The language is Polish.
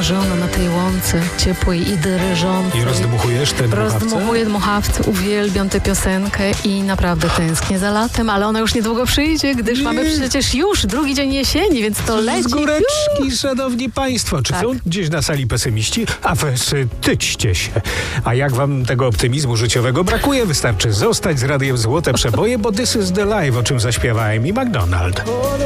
położona na tej łące ciepłej i dyryżącej. I rozdmuchujesz te dmuchawce? Rozdmuchuję dmuchawce, uwielbiam tę piosenkę i naprawdę tęsknię za latem, ale ona już niedługo przyjdzie, gdyż mamy przecież już drugi dzień jesieni, więc to leci. Z góreczki, szanowni państwo. Czy są gdzieś na sali pesymiści? A tyćcie się. A jak wam tego optymizmu życiowego brakuje, wystarczy zostać z Radiem Złote Przeboje, bo This is the Life, o czym zaśpiewałem i McDonald.